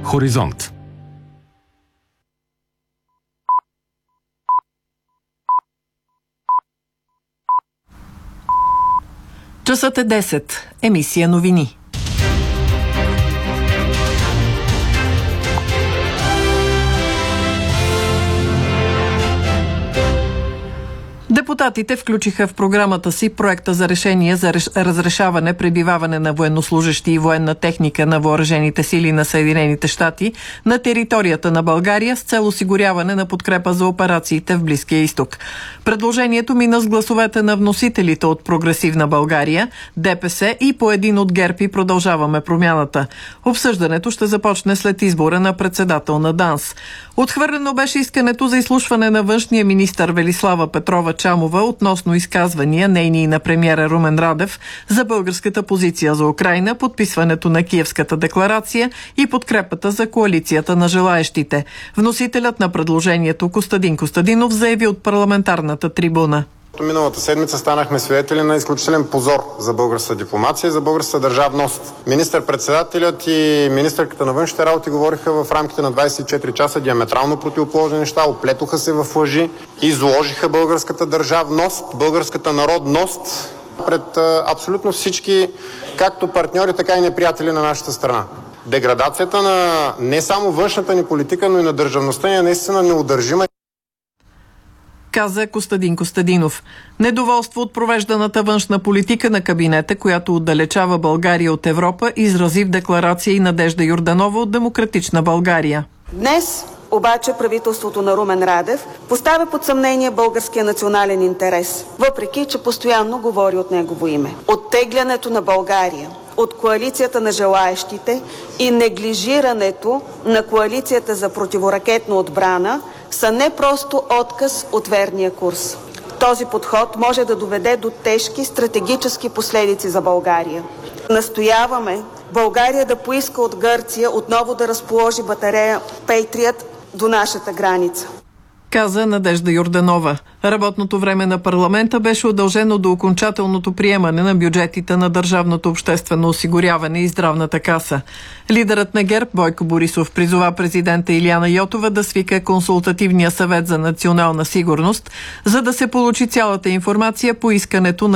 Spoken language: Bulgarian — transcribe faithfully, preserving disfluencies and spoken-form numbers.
Хоризонт. Часът е десет. Емисия новини. Депутатите включиха в програмата си проекта за решение за разрешаване пребиваване на военнослужещи и военна техника на въоръжените сили на Съединените щати на територията на България с цел осигуряване на подкрепа за операциите в Близкия изток. Предложението мина с гласовете на вносителите от Прогресивна България, ДПС и по един от ГЕРБ и Продължаваме промяната. Обсъждането ще започне след избора на председател на ДАНС. Отхвърлено беше искането за изслушване на външния министър Велислава Петрова Чамова относно изказвания, нейни и на премиера Румен Радев, за българската позиция за Украйна, подписването на Киевската декларация и подкрепата за коалицията на желаещите. Вносителят на предложението Костадин Костадинов заяви от парламентарната трибуна. Миналата седмица станахме свидетели на изключителен позор за българската дипломация и за българската държавност. Министър-председателят и министърката на външните работи говориха в рамките на двадесет и четири часа диаметрално противоположни неща, оплетоха се в лъжи, изложиха българската държавност, българската народност пред абсолютно всички, както партньори, така и неприятели на нашата страна. Деградацията на не само външната ни политика, но и на държавността ни е наистина неудържима. Каза Костадин Костадинов. Недоволство от провежданата външна политика на кабинета, която отдалечава България от Европа, изрази в декларация и Надежда Йорданова от Демократична България. Днес обаче правителството на Румен Радев поставя под съмнение българския национален интерес, въпреки че постоянно говори от негово име. Оттеглянето на България от коалицията на желаещите и неглижирането на коалицията за противоракетна отбрана са не просто отказ от верния курс. Този подход може да доведе до тежки стратегически последици за България. Настояваме България да поиска от Гърция отново да разположи батарея Пейтриът до нашата граница. Каза Надежда Йорданова. Работното време на парламента беше удължено до окончателното приемане на бюджетите на Държавното обществено осигуряване и Здравната каса. Лидерът на ГЕРБ Бойко Борисов призова президента Илияна Йотова да свика консултативния съвет за национална сигурност, за да се получи цялата информация по искането на